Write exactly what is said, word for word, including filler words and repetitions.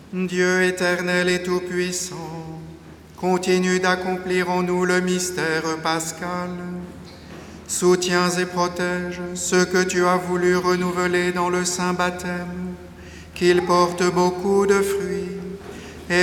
Dieu éternel et tout-puissant, continue d'accomplir en nous le mystère pascal. Soutiens et protège ceux que tu as voulu renouveler dans le saint baptême, qu'ils portent beaucoup de fruits